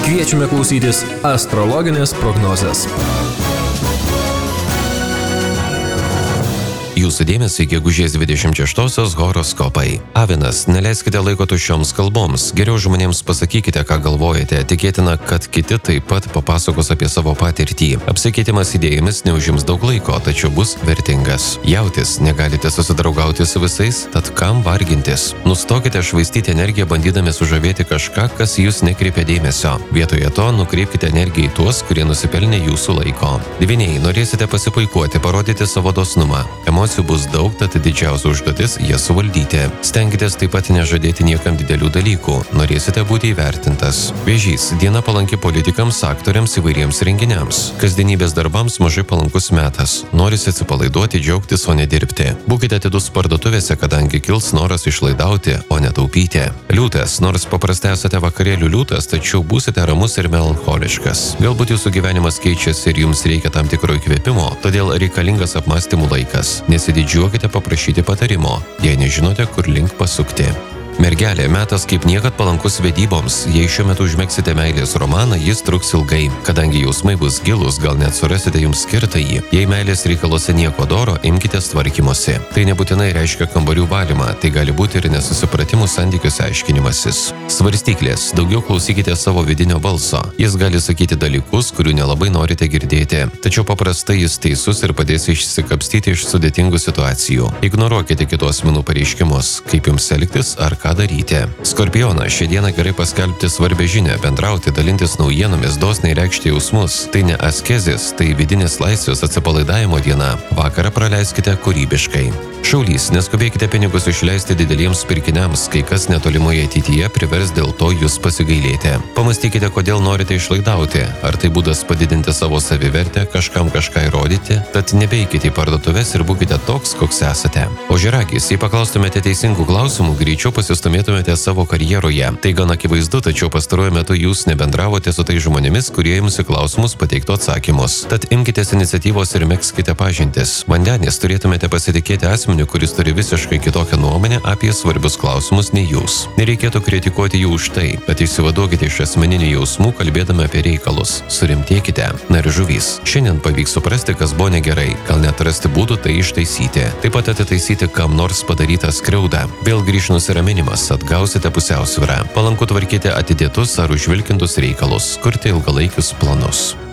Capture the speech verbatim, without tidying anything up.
Kviečiame klausytis astrologinės prognozės. Jūsų dėmesį gegužės dvidešimt šeštosios horoskopai. Avinas, neleiskite laiko tuščioms kalboms, geriau žmonėms pasakykite, ką galvojate, tikėtina, kad kiti taip pat papasakos apie savo patirtį. Apsikeitimas idėjomis neužims daug laiko, tačiau bus vertingas. Jautis, negalite susidraugauti su visais, tad kam vargintis? Nustokite švaistyti energiją bandydami sužavėti kažką, kas jūs nekreipia dėmesio. Vietoje to nukreipkite energiją į tuos, kurie nusipelnė jūsų laiko. Dvyniai, norėsite pasipuikuoti, parodyti savo dosnumą. Emocijų bus daug, tad didžiausia užduotis jas suvaldyti. Stenkitės taip pat nežadėti niekam didelių dalykų. Norėsite būti įvertintas. Vėžys, diena palanki politikams, aktoriams, įvairiems renginiams. Kasdienybės darbams mažai palankus metas. Norisi atsipalaiduoti, džiaugtis, o ne dirbti. Būkite atidus parduotuvėse, kadangi kils noras išlaidauti, o ne taupyti. Liūtas, nors paprastai esate vakarėlių liūtas, tačiau būsite ramus ir melancholiškas. Galbūt jūsų gyvenimas keičiasi ir jums reikia tam tikro įkvėpimo, todėl reikalingas apmąstymų laikas. Nesididžiuokite paprašyti patarimo, jei nežinote, kur link pasukti. Mergelė, metas kaip niekad palankus vedyboms. Jei šiuo metu užmegsite meilės romaną, jis truks ilgai. Kadangi jausmai bus gilus, gal net surasite jums skirtą jį. Jei meilės reikaluose nieko doro, imkitės tvarkymosi. Tai nebūtinai reiškia kambarių valymą, tai gali būti ir nesusipratimų santykius aiškinimasis. Svarstyklės, daugiau klausykite savo vidinio balso. Jis gali sakyti dalykus, kurių nelabai norite girdėti. Tačiau paprastai jis teisus ir padės išsikapstyti iš sudėtingų situacijų. Ignoruokite kitų asmenų pareiškimus, kaip jums elgtis ar ką daryti. Skorpioną, šią dieną gerai paskelbti svarbią žinią, bendrauti, dalintis naujienomis, dosniai reikšti jausmus. Tai ne askezės, tai vidinės laisvės atsipalaidavimo diena. Vakarą praleiskite kūrybiškai. Šaulys, neskubėkite pinigus išleisti dideliems pirkiniams, kai kas netolimoje ateityje privers dėl to jūs pasigailėti. Pamastykite, kodėl norite išlaidauti. Ar tai būdas padidinti savo savivertę, kažkam kažką įrodyti? Tad nebeikite į parduotuves ir būkite toks, koks esate. O žiragis, jei paklaustumėte teisingų klausimų, greičiau pasistumėtumėte savo karjeroje. Tai gan akivaizdu, tačiau pastaruoju metu jūs nebendravote su tai žmonėmis, kurie jums į klausimus pateiktų atsakymus. Tad imkitės iniciatyvos ir megzkite pažintis. Vandenis, turėtumėte pasitikėti asmenį, kuris turi visiškai kitokią nuomonę apie svarbius klausimus nei jūs. Nereikėtų kritikuoti jų už tai, bet išsivaduokite iš asmeninių jausmų, kalbėdami apie reikalus. Surimtėkite. Na ir žuvys. Šiandien pavyks suprasti, kas buvo negerai, gal net rasti būdų tai ištaisyti. Taip pat atitaisyti kam nors padarytą skriaudą. Vėl grįš nusiraminimas, atgausite pusiausvyrą. Palanku tvarkyti atidėtus ar užvilkintus reikalus, kurti ilgalaikius planus.